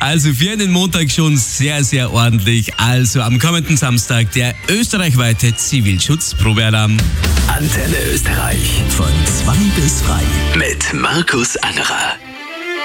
Also für einen Montag schon sehr, sehr ordentlich. Also am kommenden Samstag der österreichweite Zivilschutzprobealarm. Antenne Österreich von 2 bis 3 mit Markus Angerer.